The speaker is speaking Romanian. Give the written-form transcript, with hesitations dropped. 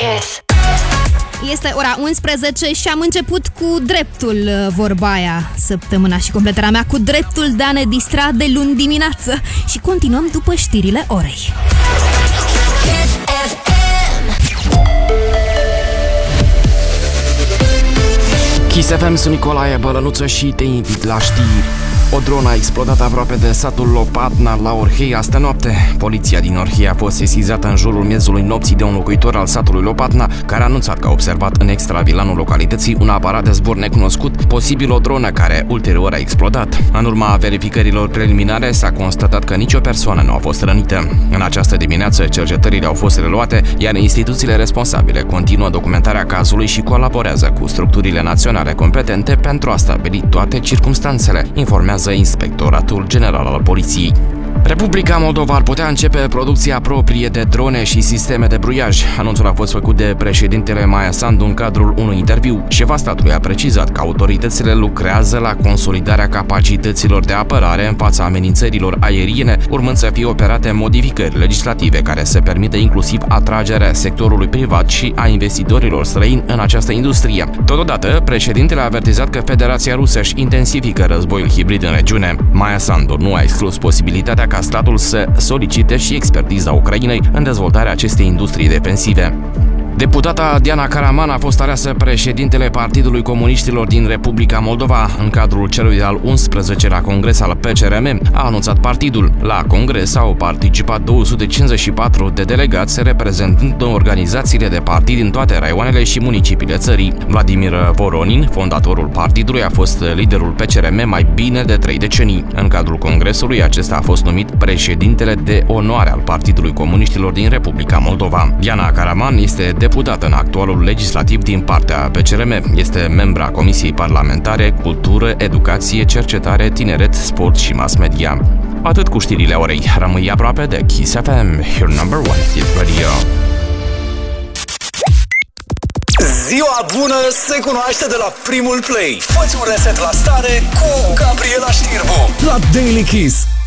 Kiss. Este ora 11 și am început cu dreptul, vorba aia, săptămâna și completarea mea, cu dreptul de a ne distra de luni dimineață. Și continuăm după știrile orei. Kiss FM, sunt Nicolae Bălănuță și te invit la știri. O dronă a explodat aproape de satul Lopatna la Orhei astă noapte. Poliția din Orhei a fost sesizată în jurul miezului nopții de un locuitor al satului Lopatna, care a anunțat că a observat în extravilanul localității un aparat de zbor necunoscut, posibil o dronă care ulterior a explodat. În urma verificărilor preliminare s-a constatat că nicio persoană nu a fost rănită. În această dimineață cercetările au fost reluate, iar instituțiile responsabile continuă documentarea cazului și colaborează cu structurile naționale competente pentru a stabili toate circumstanțele, informează Inspectoratul General al Poliției. Republica Moldova ar putea începe producția proprie de drone și sisteme de bruiaj. Anunțul a fost făcut de președintele Maia Sandu în cadrul unui interviu. Șefa statului a precizat că autoritățile lucrează la consolidarea capacităților de apărare în fața amenințărilor aeriene, urmând să fie operate modificări legislative care să permită inclusiv atragerea sectorului privat și a investitorilor străini în această industrie. Totodată, președintele a avertizat că Federația Rusă își intensifică războiul hibrid în regiune. Maia Sandu nu a exclus posibilitatea ca statul să solicite și expertiza Ucrainei în dezvoltarea acestei industrii defensive. Deputata Diana Caraman a fost aleasă președintele Partidului Comuniștilor din Republica Moldova în cadrul celui de-al 11-lea congres al PCRM, a anunțat partidul. La congres au participat 254 de delegați reprezentând organizațiile de partid din toate raioanele și municipiile țării. Vladimir Voronin, fondatorul partidului, a fost liderul PCRM mai bine de 3 decenii. În cadrul congresului, acesta a fost numit președintele de onoare al Partidului Comuniștilor din Republica Moldova. Diana Caraman este deputată în actualul legislativ din partea PCRM. Este membra Comisiei Parlamentare Cultură, Educație, Cercetare, Tineret, Sport și Mass Media. Atât cu știrile orei. Rămâi aproape de Kiss FM, your number one hit radio. Ziua bună se cunoaște de la primul play. Fă-ți un reset la stare cu Gabriela Știrbu la Daily Kiss.